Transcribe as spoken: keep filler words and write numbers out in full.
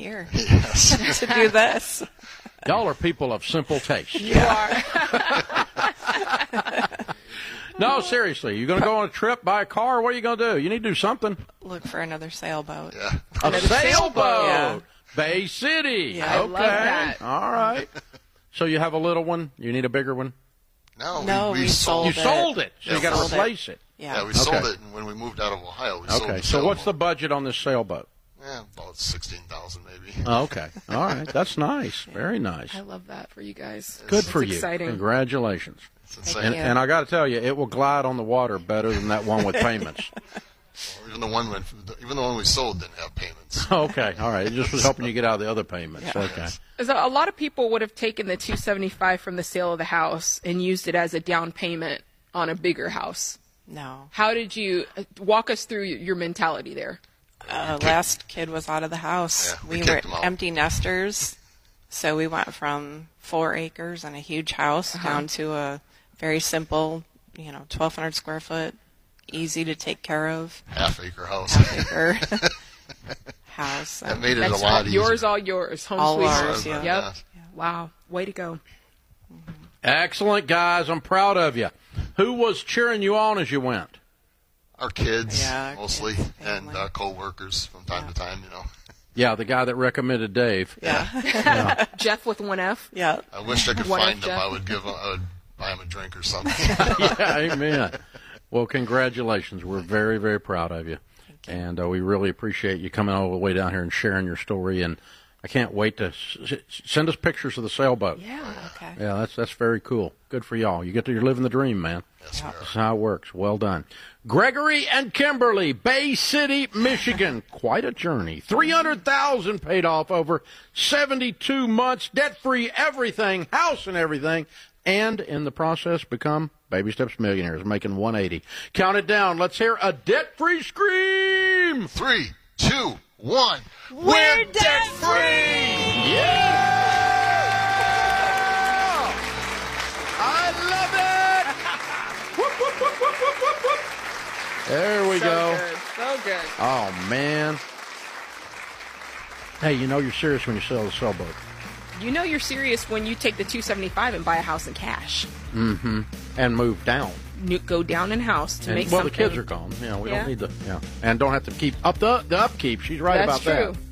here Yes. to do this. Y'all are people of simple taste. You are. No, seriously, you're going to go on a trip, buy a car? What are you going to do? You need to do something. Look for another sailboat. Yeah. A Another sailboat. sailboat. Yeah. Bay City. Yeah. I okay. love that. All right. So you have a little one. You need a bigger one. No, No, we, we, we sold. You Sold it. sold it, so Yeah, you got to sold it. replace it. Yeah. Yeah, we sold Okay. it, and when we moved out of Ohio, we sold Okay. the So what's the sailboat. budget on this sailboat? Yeah, about sixteen thousand maybe. Oh, okay. All right. That's nice. Very nice. I love that for you guys. Good It's for you. exciting. Congratulations. It's insane. And, you. and I got to tell you, it will glide on the water better than that one with payments. Even the one, went, even the one we sold didn't have payments. Okay. All right. It just was helping you get out of the other payments. Yeah. Okay. So a lot of people would have taken the two seventy-five from the sale of the house and used it as a down payment on a bigger house. No. How did you uh, walk us through your mentality there? Uh, last kid was out of the house. Yeah, we we kicked were him out. empty nesters, so we went from four acres and a huge house Uh-huh. down to a very simple, you know, twelve hundred square foot, easy to take care of Half acre house. half acre house. That And made it That's a lot easier. yours, all yours. Home All sweet home. ours, yeah. Yep. Yeah. Wow. Way to go. Excellent, guys. I'm proud of you. Who was cheering you on as you went? Our kids, Yeah, our mostly, kids, and family. our co-workers from time Yeah. to time, you know. Yeah, the guy that recommended Dave. yeah, Jeff with one F. yeah. I wish I could One find of them. Jeff. I would give. I would buy them a drink or something. Yeah, amen. Well, congratulations. We're very, very proud of you. And uh, we really appreciate you coming all the way down here and sharing your story. And I can't wait to s- s- send us pictures of the sailboat. Yeah. Okay. Yeah, that's that's very cool. Good for y'all. You get to you're living the dream, man. Yes, we are. That's how it works. Well done. Gregory and Kimberly, Bay City, Michigan. Quite a journey. three hundred thousand dollars paid off over seventy-two months, debt-free, everything, house and everything, and in the process become Baby Steps millionaires, making one hundred eighty. Count it down. Let's hear a debt-free scream. Three, two, one. We're debt-free! Yeah! I love it! Whoop, whoop, whoop, whoop, whoop, whoop, whoop. There we so go. Good. So good. Oh, man. Hey, you know you're serious when you sell the sailboat. You know you're serious when you take the two seventy-five and buy a house in cash. Mm-hmm. And move down. New, go down in house to And, make well, something. the kids are gone. You know, we Yeah. don't need the, yeah. And don't have to keep up the, the upkeep. She's right That's about true. that.